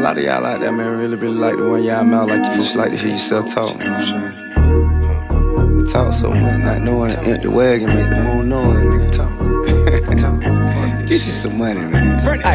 lot of y'all out there, man, really like to run y'all mouth like you just like to hear yourself talk, you know what I'm saying? We talk so much, not knowing an empty wagon make the moon noise, nigga talk. Get you some money, man.